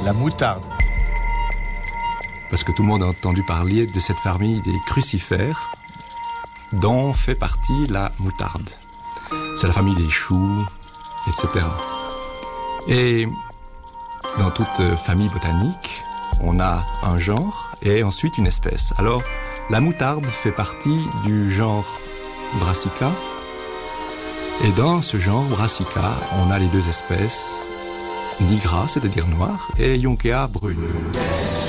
la moutarde. Parce que tout le monde a entendu parler de cette famille des crucifères, dont fait partie la moutarde. C'est la famille des choux, etc. Et dans toute famille botanique, on a un genre et ensuite une espèce. Alors, la moutarde fait partie du genre Brassica. Et dans ce genre Brassica, on a les deux espèces, Nigra, c'est-à-dire noire, et Yonkea brune.